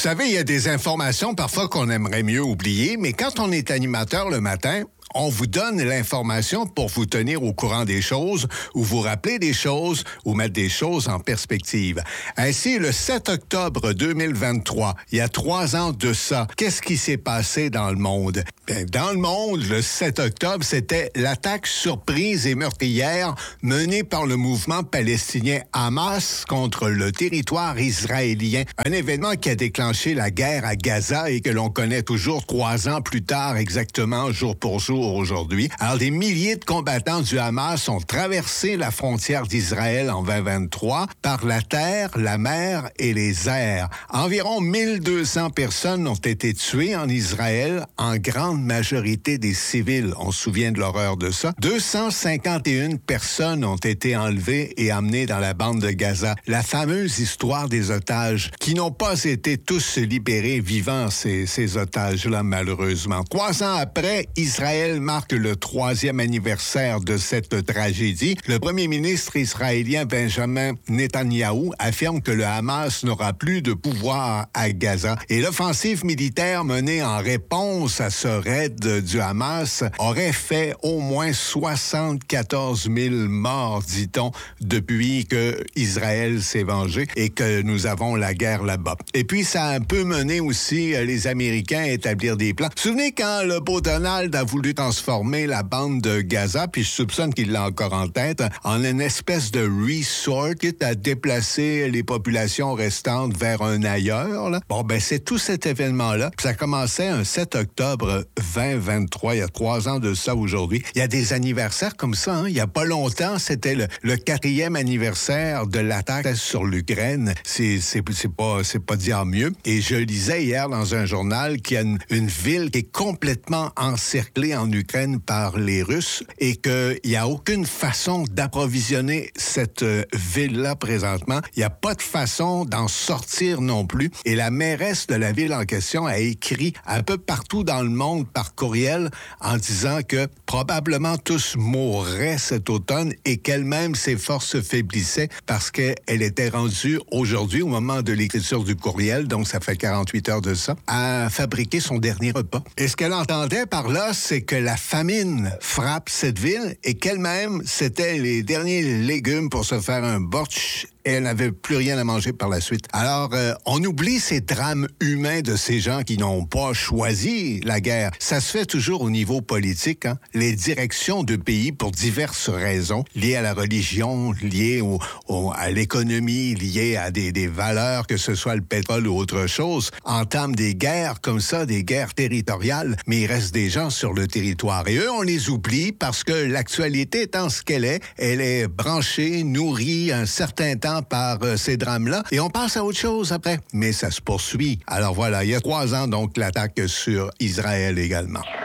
savez, il y a des informations parfois qu'on aimerait mieux oublier, mais quand on est animateur le matin, on vous donne l'information pour vous tenir au courant des choses, ou vous rappeler des choses, ou mettre des choses en perspective. Ainsi, le 7 octobre 2023, il y a 3 ans de ça, qu'est-ce qui s'est passé dans le monde? Bien, dans le monde, le 7 octobre, c'était l'attaque surprise et meurtrière menée par le mouvement palestinien Hamas contre le territoire israélien. Un événement qui a déclenché la guerre à Gaza et que l'on connaît toujours 3 ans plus tard, exactement jour pour jour aujourd'hui. Alors, des milliers de combattants du Hamas ont traversé la frontière d'Israël en 2023 par la terre, la mer et les airs. Environ 1200 personnes ont été tuées en Israël, en grande majorité des civils. On se souvient de l'horreur de ça. 251 personnes ont été enlevées et amenées dans la bande de Gaza. La fameuse histoire des otages qui n'ont pas été tous libérés vivants, ces otages-là, malheureusement. 3 ans après, Israël marque le 3e anniversaire de cette tragédie. Le premier ministre israélien Benjamin Netanyahou affirme que le Hamas n'aura plus de pouvoir à Gaza. Et l'offensive militaire menée en réponse à ce raid du Hamas aurait fait au moins 74 000 morts, dit-on, depuis que Israël s'est vengé et que nous avons la guerre là-bas. Et puis, ça a un peu mené aussi les Américains à établir des plans. Vous vous souvenez quand le beau Donald a voulu transformer la bande de Gaza, puis je soupçonne qu'il l'a encore en tête, en une espèce de resort, quitte à déplacer les populations restantes vers un ailleurs. Là. Bon, ben c'est tout cet événement-là. Ça commençait un 7 octobre 2023, il y a 3 ans de ça aujourd'hui. Il y a des anniversaires comme ça. Hein? Il y a pas longtemps, c'était le 4e anniversaire de l'attaque sur l'Ukraine. C'est pas dire mieux. Et je lisais hier dans un journal qu'il y a une ville qui est complètement encerclée en Ukraine par les Russes et qu'il n'y a aucune façon d'approvisionner cette ville-là présentement. Il n'y a pas de façon d'en sortir non plus. Et la mairesse de la ville en question a écrit un peu partout dans le monde par courriel en disant que probablement tous mourraient cet automne et qu'elle-même, ses forces faiblissaient parce qu'elle était rendue aujourd'hui, au moment de l'écriture du courriel, donc ça fait 48 heures de ça, à fabriquer son dernier repas. Et ce qu'elle entendait par là, c'est que la famine frappe cette ville et qu'elle-même, c'était les derniers légumes pour se faire un bortsch et elle n'avait plus rien à manger par la suite. Alors, on oublie ces drames humains de ces gens qui n'ont pas choisi la guerre. Ça se fait toujours au niveau politique. Hein? Les directions de pays, pour diverses raisons, liées à la religion, liées à l'économie, liées à des valeurs, que ce soit le pétrole ou autre chose, entament des guerres comme ça, des guerres territoriales, mais il reste des gens sur le territoire. Et eux, on les oublie parce que l'actualité étant ce qu'elle est branchée, nourrie un certain temps par ces drames-là, et on passe à autre chose après. Mais ça se poursuit. Alors voilà, il y a 3 ans, donc, l'attaque sur Israël également.